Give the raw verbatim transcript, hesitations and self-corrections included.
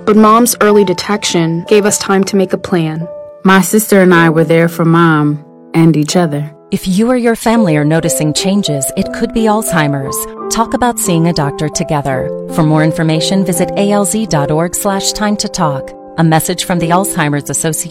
But Mom's early detection gave us time to make a plan. My sister and I were there for Mom and each other. If you or your family are noticing changes, it could be Alzheimer's. Talk about seeing a doctor together. For more information, visit A L Z dot org slash time to talk. A message from the Alzheimer's Association.